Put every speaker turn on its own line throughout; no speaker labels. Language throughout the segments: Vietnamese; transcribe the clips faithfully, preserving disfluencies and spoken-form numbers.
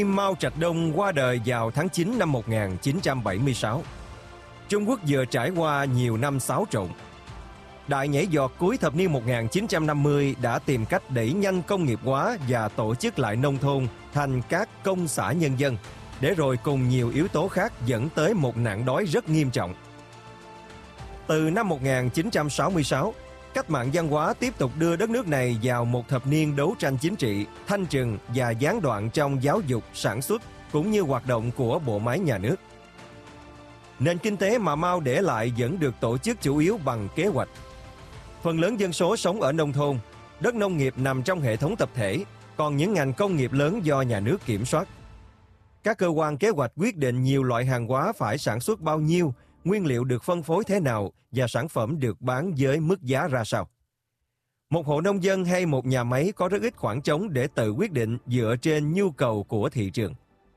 Mao Trạch Đông qua đời vào tháng chín năm một nghìn chín trăm bảy mươi sáu. Trung Quốc vừa trải qua nhiều năm xáo trộn. Đại nhảy vọt cuối thập niên một nghìn chín trăm năm mươi đã tìm cách đẩy nhanh công nghiệp hóa và tổ chức lại nông thôn thành các công xã nhân dân, để rồi cùng nhiều yếu tố khác dẫn tới một nạn đói rất nghiêm trọng. Từ năm một nghìn chín trăm sáu mươi sáu, cách mạng văn hóa tiếp tục đưa đất nước này vào một thập niên đấu tranh chính trị, thanh trừng và gián đoạn trong giáo dục, sản xuất cũng như hoạt động của bộ máy nhà nước. Nền kinh tế mà Mao để lại vẫn được tổ chức chủ yếu bằng kế hoạch. Phần lớn dân số sống ở nông thôn, đất nông nghiệp nằm trong hệ thống tập thể, còn những ngành công nghiệp lớn do nhà nước kiểm soát. Các cơ quan kế hoạch quyết định nhiều loại hàng hóa phải sản xuất bao nhiêu, nguyên liệu được phân phối thế nào và sản phẩm được bán với mức giá ra sao. Một hộ nông dân hay một nhà máy có rất ít khoảng trống để tự quyết định dựa trên nhu cầu của thị trường.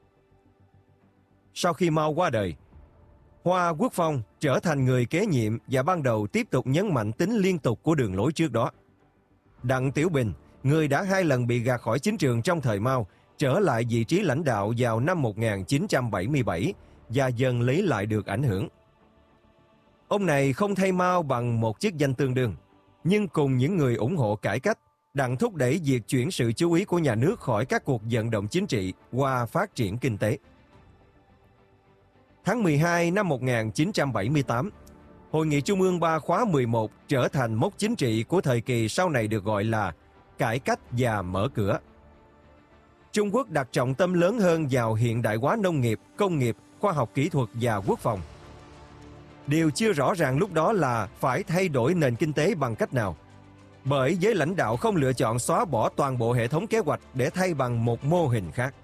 Sau khi Mao qua đời, Hoa Quốc Phong trở thành người kế nhiệm và ban đầu tiếp tục nhấn mạnh tính liên tục của đường lối trước đó. Đặng Tiểu Bình, người đã hai lần bị gạt khỏi chính trường trong thời Mao, trở lại vị trí lãnh đạo vào năm một nghìn chín trăm bảy mươi bảy và dần lấy lại được ảnh hưởng. Ông này không thay Mao bằng một chức danh tương đương, nhưng cùng những người ủng hộ cải cách, Đặng thúc đẩy việc chuyển sự chú ý của nhà nước khỏi các cuộc vận động chính trị qua phát triển kinh tế. Tháng mười hai năm một nghìn chín trăm bảy mươi tám, Hội nghị Trung ương ba khóa mười một trở thành mốc chính trị của thời kỳ sau này được gọi là cải cách và mở cửa. Trung Quốc đặt trọng tâm lớn hơn vào hiện đại hóa nông nghiệp, công nghiệp, khoa học kỹ thuật và quốc phòng. Điều chưa rõ ràng lúc đó là phải thay đổi nền kinh tế bằng cách nào, bởi giới lãnh đạo không lựa chọn xóa bỏ toàn bộ hệ thống kế hoạch để thay bằng một mô hình khác.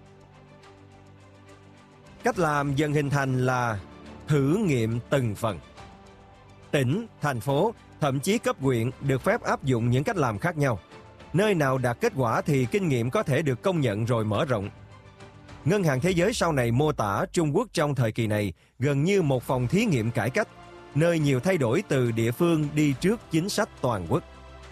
Cách làm dần hình thành là thử nghiệm từng phần. Tỉnh, thành phố, thậm chí cấp huyện được phép áp dụng những cách làm khác nhau. Nơi nào đạt kết quả thì kinh nghiệm có thể được công nhận rồi mở rộng. Ngân hàng Thế giới sau này mô tả Trung Quốc trong thời kỳ này gần như một phòng thí nghiệm cải cách, nơi nhiều thay đổi từ địa phương đi trước chính sách toàn quốc.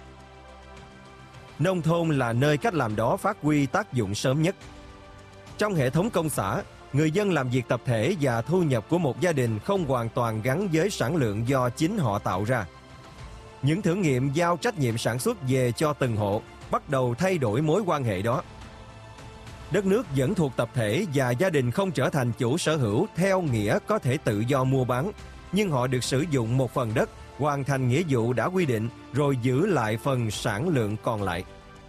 Nông thôn là nơi cách làm đó phát huy tác dụng sớm nhất. Trong hệ thống công xã, người dân làm việc tập thể và thu nhập của một gia đình không hoàn toàn gắn với sản lượng do chính họ tạo ra. Những thử nghiệm giao trách nhiệm sản xuất về cho từng hộ bắt đầu thay đổi mối quan hệ đó. Đất nước vẫn thuộc tập thể và gia đình không trở thành chủ sở hữu theo nghĩa có thể tự do mua bán, nhưng họ được sử dụng một phần đất, hoàn thành nghĩa vụ đã quy định rồi giữ lại phần sản lượng còn lại.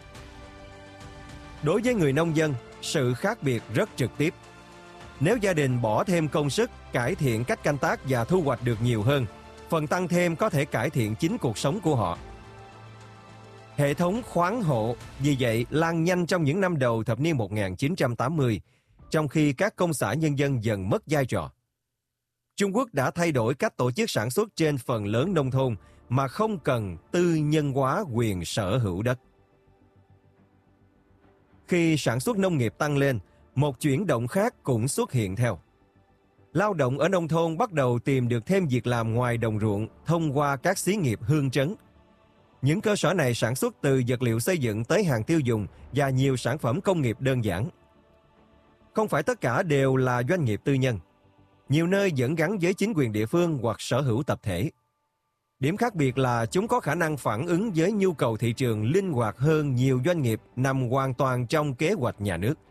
Đối với người nông dân, sự khác biệt rất trực tiếp. Nếu gia đình bỏ thêm công sức, cải thiện cách canh tác và thu hoạch được nhiều hơn, phần tăng thêm có thể cải thiện chính cuộc sống của họ. Hệ thống khoáng hộ vì vậy lan nhanh trong những năm đầu thập niên một nghìn chín trăm tám mươi, trong khi các công xã nhân dân dần mất vai trò. Trung Quốc đã thay đổi cách tổ chức sản xuất trên phần lớn nông thôn mà không cần tư nhân hóa quyền sở hữu đất. Khi sản xuất nông nghiệp tăng lên, một chuyển động khác cũng xuất hiện theo. Lao động ở nông thôn bắt đầu tìm được thêm việc làm ngoài đồng ruộng thông qua các xí nghiệp hương trấn. Những cơ sở này sản xuất từ vật liệu xây dựng tới hàng tiêu dùng và nhiều sản phẩm công nghiệp đơn giản. Không phải tất cả đều là doanh nghiệp tư nhân. Nhiều nơi vẫn gắn với chính quyền địa phương hoặc sở hữu tập thể. Điểm khác biệt là chúng có khả năng phản ứng với nhu cầu thị trường linh hoạt hơn nhiều doanh nghiệp nằm hoàn toàn trong kế hoạch nhà nước.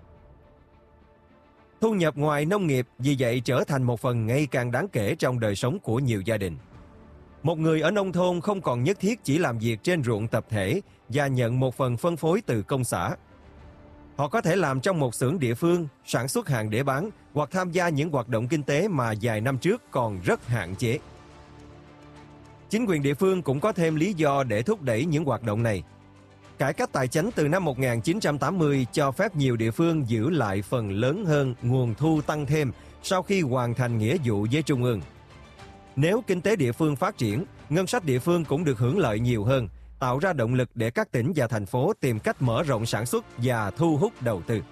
Thu nhập ngoài nông nghiệp vì vậy trở thành một phần ngày càng đáng kể trong đời sống của nhiều gia đình. Một người ở nông thôn không còn nhất thiết chỉ làm việc trên ruộng tập thể và nhận một phần phân phối từ công xã. Họ có thể làm trong một xưởng địa phương, sản xuất hàng để bán hoặc tham gia những hoạt động kinh tế mà vài năm trước còn rất hạn chế. Chính quyền địa phương cũng có thêm lý do để thúc đẩy những hoạt động này. Cải cách tài chánh từ năm một nghìn chín trăm tám mươi cho phép nhiều địa phương giữ lại phần lớn hơn nguồn thu tăng thêm sau khi hoàn thành nghĩa vụ với Trung ương. Nếu kinh tế địa phương phát triển, ngân sách địa phương cũng được hưởng lợi nhiều hơn, tạo ra động lực để các tỉnh và thành phố tìm cách mở rộng sản xuất và thu hút đầu tư.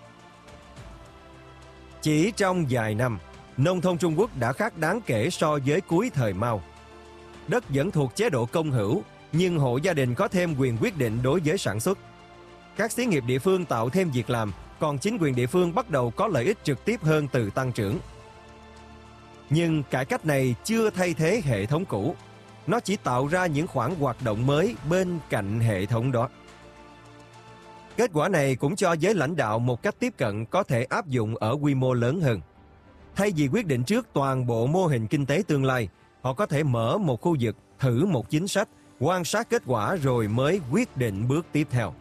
Chỉ trong vài năm, nông thôn Trung Quốc đã khác đáng kể so với cuối thời Mao. Đất vẫn thuộc chế độ công hữu, nhưng hộ gia đình có thêm quyền quyết định đối với sản xuất. Các xí nghiệp địa phương tạo thêm việc làm, còn chính quyền địa phương bắt đầu có lợi ích trực tiếp hơn từ tăng trưởng. Nhưng cải cách này chưa thay thế hệ thống cũ, nó chỉ tạo ra những khoản hoạt động mới bên cạnh hệ thống đó. Kết quả này cũng cho giới lãnh đạo một cách tiếp cận có thể áp dụng ở quy mô lớn hơn. Thay vì quyết định trước toàn bộ mô hình kinh tế tương lai, họ có thể mở một khu vực, thử một chính sách, quan sát kết quả rồi mới quyết định bước tiếp theo.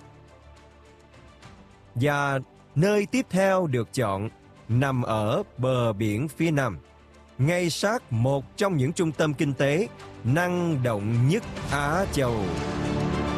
Và nơi tiếp theo được chọn nằm ở bờ biển phía Nam, ngay sát một trong những trung tâm kinh tế năng động nhất Á Châu.